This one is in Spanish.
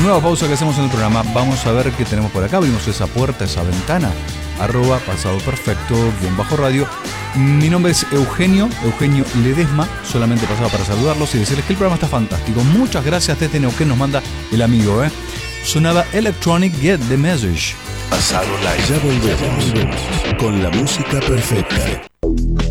nueva pausa que hacemos en el programa. Vamos a ver qué tenemos por acá. Abrimos esa puerta, esa ventana. @pasado perfecto _radio. Mi nombre es Eugenio Ledesma. Solamente pasaba para saludarlos y decirles que el programa está fantástico. Muchas gracias desde Neuquén, nos manda el amigo. Sonaba Electronic Get the Message. Pasado Live. Ya volvemos con la música perfecta.